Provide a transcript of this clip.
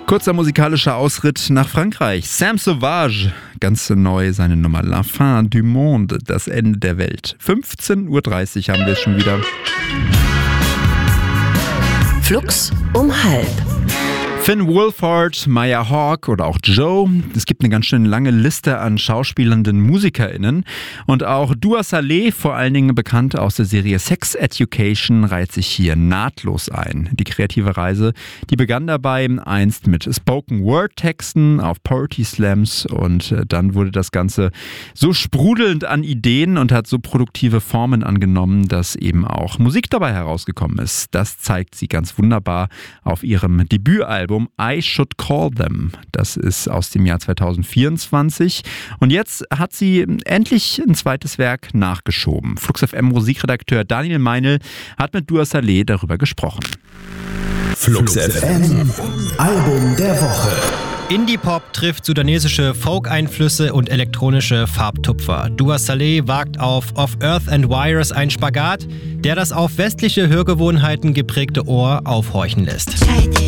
Kurzer musikalischer Ausritt nach Frankreich. Sam Sauvage, ganz neu seine Nummer La Fin du Monde, das Ende der Welt. 15.30 Uhr haben wir es schon wieder. Flux um 12:30. Finn Wolfhard, Maya Hawke oder auch Joe. Es gibt eine ganz schön lange Liste an schauspielenden MusikerInnen. Und auch Dua Saleh, vor allen Dingen bekannt aus der Serie Sex Education, reiht sich hier nahtlos ein. Die kreative Reise, die begann dabei einst mit Spoken-Word-Texten auf Poetry Slams und dann wurde das Ganze so sprudelnd an Ideen und hat so produktive Formen angenommen, dass eben auch Musik dabei herausgekommen ist. Das zeigt sie ganz wunderbar auf ihrem Debütalbum I Should Call Them. Das ist aus dem Jahr 2024 und jetzt hat sie endlich ein zweites Werk nachgeschoben. Flux FM Musikredakteur Daniel Meinl hat mit Dua Saleh darüber gesprochen. Flux FM Album der Woche. Indie-Pop trifft sudanesische Folk-Einflüsse und elektronische Farbtupfer. Dua Saleh wagt auf Of Earth and Wires einen Spagat, der das auf westliche Hörgewohnheiten geprägte Ohr aufhorchen lässt.